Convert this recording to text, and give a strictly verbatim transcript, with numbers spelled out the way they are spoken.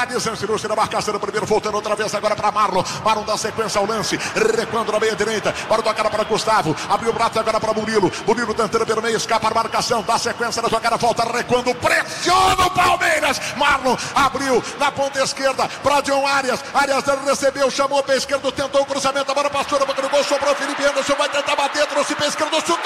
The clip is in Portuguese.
Lá desensinou-se na marcação do primeiro, voltando outra vez agora para Marlon. Marlon dá sequência ao lance, recuando na meia direita, para tocar para Gustavo, abriu o braço agora para Murilo, Murilo tentando pelo meio, escapa a marcação, dá sequência na jogada, volta recuando, pressiona o Palmeiras. Marlon abriu na ponta esquerda para John Arias, Arias recebeu, chamou o pé esquerdo, tentou o cruzamento, a bola passou na boca do gol, sobrou Felipe Anderson, vai tentar bater, trouxe pé esquerdo, chutou.